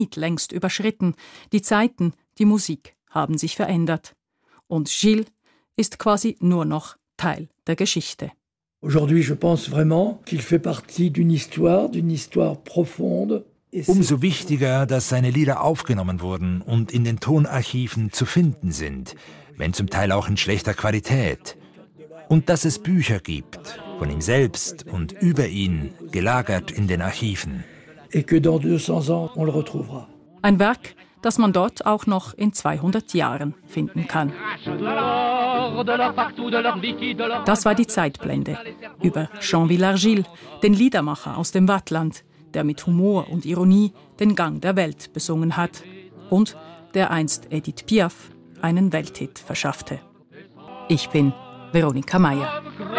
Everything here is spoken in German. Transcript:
längst überschritten. Die Zeiten, die Musik haben sich verändert. Und Gilles ist quasi nur noch Teil der Geschichte. Aujourd'hui, je pense vraiment qu'il fait partie d'une histoire profonde. Umso wichtiger, dass seine Lieder aufgenommen wurden und in den Tonarchiven zu finden sind, wenn zum Teil auch in schlechter Qualität. Und dass es Bücher gibt, von ihm selbst und über ihn, gelagert in den Archiven. Et que dans 200 ans, on le retrouvera. Ein Werk, das man dort auch noch in 200 Jahren finden kann. Das war die Zeitblende über Jean Villargil, den Liedermacher aus dem Waadtland, der mit Humor und Ironie den Gang der Welt besungen hat und der einst Edith Piaf einen Welthit verschaffte. Ich bin Veronika Mayer.